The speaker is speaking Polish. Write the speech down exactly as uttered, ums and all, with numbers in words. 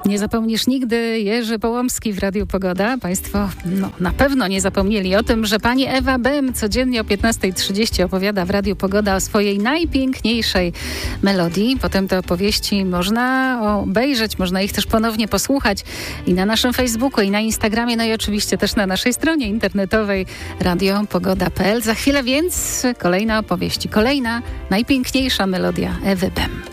Nie zapomnisz nigdy, Jerzy Połomski w Radiu Pogoda. Państwo no, na pewno nie zapomnieli o tym, że pani Ewa Bem codziennie o piętnasta trzydzieści opowiada w Radiu Pogoda o swojej najpiękniejszej melodii. Potem te opowieści można obejrzeć, można ich też ponownie posłuchać i na naszym Facebooku, i na Instagramie, no i oczywiście też na naszej stronie internetowej radio pogoda kropka p l. Za chwilę więc kolejna opowieść, kolejna najpiękniejsza melodia Ewy Bem.